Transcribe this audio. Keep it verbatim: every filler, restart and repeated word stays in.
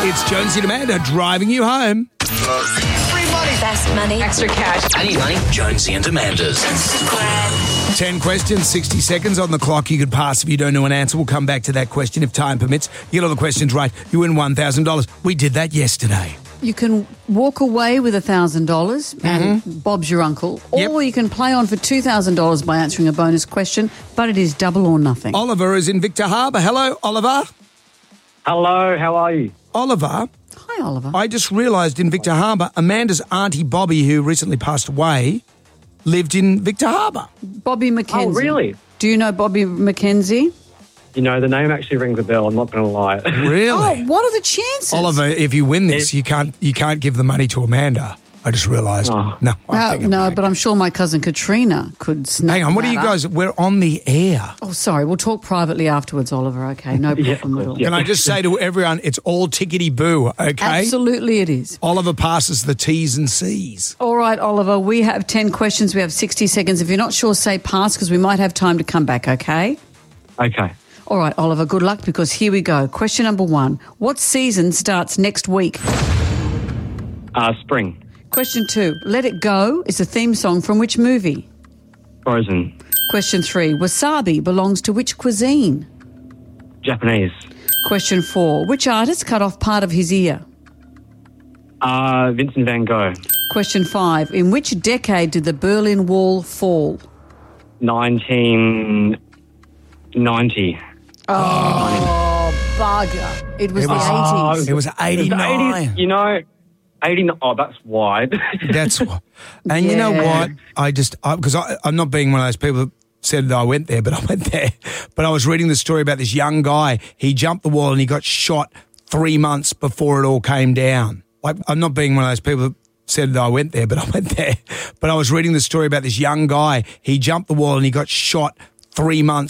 It's Jonesy and Amanda driving you home. Free money. Best money. Extra cash. I need money. Jonesy and Amanda's. Ten questions, sixty seconds on the clock. You could pass if you don't know an answer. We'll come back to that question if time permits. You get all the questions right, you win one thousand dollars. We did that yesterday. You can walk away with one thousand dollars and Bob's your uncle, Yep. or you can play on for two thousand dollars by answering a bonus question, but it is double or nothing. Oliver is in Victor Harbour. Hello, Oliver. Hello, how are you? Oliver, Hi, Oliver. I just realised in Victor Harbour, Amanda's auntie Bobby, who recently passed away, lived in Victor Harbour. Bobby McKenzie. Oh, really? Do you know Bobby McKenzie? You know, the name actually rings a bell, I'm not going to lie. Really? Oh, what are the chances? Oliver, if you win this, It- you can't you can't give the money to Amanda. I just realised. Oh. No, I Uh, think I'm no, right. but I'm sure my cousin Katrina could snap Hang on, what are you that up. guys? We're on the air. Oh, sorry. We'll talk privately afterwards, Oliver. Okay, no Yeah, problem at all. yeah. Can I just say to everyone, it's all tickety-boo, okay? Absolutely it is. Oliver passes the T's and C's. All right, Oliver, we have ten questions. We have sixty seconds. If you're not sure, say pass because we might have time to come back, okay? Okay. All right, Oliver, good luck because here we go. Question number one. What season starts next week? Uh, spring. Question two. Let It Go is the theme song from which movie? Frozen. Question three. Wasabi belongs to which cuisine? Japanese. Question four. Which artist cut off part of his ear? Uh, Vincent van Gogh. Question five. In which decade did the Berlin Wall fall? nineteen ninety. Oh, bugger. It was It the was- eighties. It was eighty-nine. You know, eighty-nine. Oh, that's wide. That's what. And you know Yeah. what? I just, because I, I'm not being one of those people that said that I went there, but I went there. But I was reading the story about this young guy. He jumped the wall and he got shot three months before it all came down. Like, I'm not being one of those people that said that I went there, but I went there. But I was reading the story about this young guy. He jumped the wall and he got shot three months